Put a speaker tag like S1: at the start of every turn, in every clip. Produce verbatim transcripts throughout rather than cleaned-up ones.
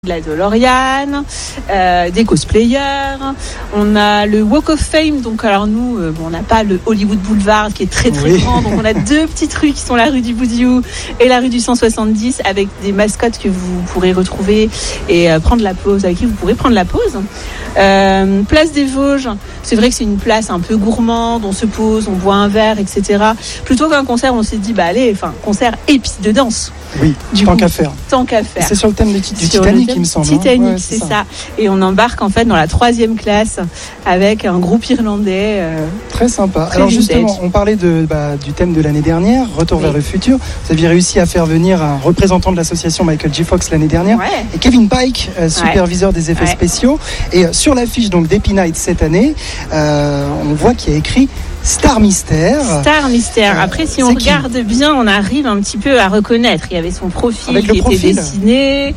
S1: de la DeLorean, euh, des cosplayers, on a le Walk of Fame, donc alors nous, euh, bon, on n'a pas le Hollywood Boulevard qui est très très oui. grand, donc on a deux petites rues qui sont la rue du Boudiou et la rue du cent soixante-dix avec des mascottes que vous pourrez retrouver et euh, prendre la pause, avec qui vous pourrez prendre la pause. Euh, place des Vosges, c'est vrai que c'est une place un peu gourmande, on se pose, on boit un verre, et cetera. Plutôt qu'un concert, on s'est dit, bah allez, enfin, concert et piste de danse.
S2: Oui, du tant coup, qu'à faire.
S1: Tant qu'à faire.
S2: C'est sur le thème du, du Titanic, il me semble.
S1: Titanic,
S2: hein ouais,
S1: c'est, c'est ça. ça. Et on embarque en fait dans la troisième classe avec un groupe irlandais. Euh,
S2: très sympa.
S1: Très
S2: Alors
S1: vintage.
S2: Justement, on parlait de, bah, du thème de l'année dernière, Retour oui. vers le futur. Vous aviez réussi à faire venir un représentant de l'association Michael J. Fox l'année dernière.
S1: Ouais.
S2: Et Kevin Pike, euh, superviseur ouais. des effets ouais. spéciaux. Et euh, sur l'affiche donc d'Happy Night cette année, euh, on voit qu'il y a écrit Star Mystère.
S1: Star Mystère. Après, si on regarde qui bien, on arrive un petit peu à reconnaître. Il y avait son profil
S2: Avec
S1: qui
S2: le
S1: était
S2: profil.
S1: dessiné.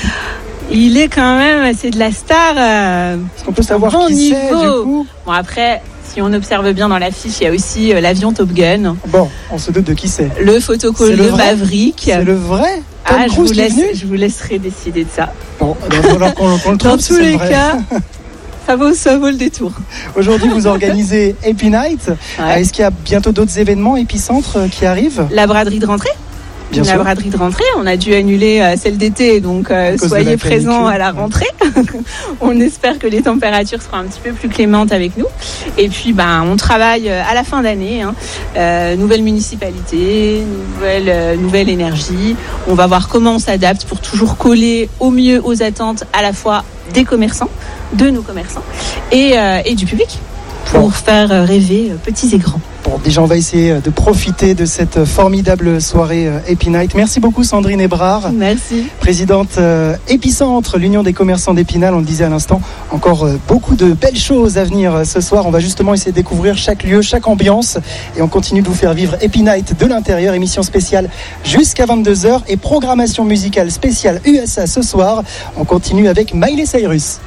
S1: Il est quand même, c'est de la star. Euh,
S2: Est-ce qu'on peut savoir
S1: bon
S2: qui
S1: niveau.
S2: c'est du coup ?
S1: Bon, après, si on observe bien dans l'affiche, il y a aussi euh, l'avion Top Gun.
S2: Bon, on se doute de qui c'est.
S1: Le photocall de Maverick.
S2: C'est le vrai Tom
S1: Ah, je
S2: Cruise
S1: vous, laisse,
S2: qui est venu ?
S1: je vous laisserai décider de ça.
S2: Bon, il va falloir qu'on, qu'on le trouve.
S1: Dans tous les vrai. cas. Ça vaut, ça vaut le détour.
S2: Aujourd'hui, vous organisez Happy Night.
S1: Ouais.
S2: Est-ce qu'il y a bientôt d'autres événements épicentres qui arrivent ?
S1: La braderie de rentrée.
S2: Bien
S1: la
S2: sûr.
S1: braderie de rentrée. On a dû annuler euh, celle d'été, donc euh, soyez présents à la rentrée. On espère que les températures seront un petit peu plus clémentes avec nous. Et puis, ben, on travaille à la fin d'année. Hein. Euh, nouvelle municipalité, nouvelle, euh, nouvelle énergie. On va voir comment on s'adapte pour toujours coller au mieux aux attentes à la fois des commerçants, de nos commerçants et, euh, et du public pour bon. faire rêver petits et grands.
S2: Bon, déjà, on va essayer de profiter de cette formidable soirée euh, Happy Night. Merci beaucoup, Sandrine Ebrard.
S1: Merci.
S2: Présidente euh, Épicentre, l'Union des commerçants d'Épinal. On le disait à l'instant, encore euh, beaucoup de belles choses à venir euh, ce soir. On va justement essayer de découvrir chaque lieu, chaque ambiance. Et on continue de vous faire vivre Happy Night de l'intérieur. Émission spéciale jusqu'à vingt-deux heures et programmation musicale spéciale U S A ce soir. On continue avec Miley Cyrus.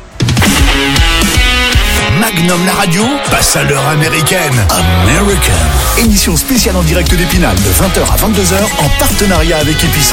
S3: Magnum la radio passe à l'heure américaine. American. Émission spéciale en direct d'Épinal de vingt heures à vingt-deux heures en partenariat avec Épicent.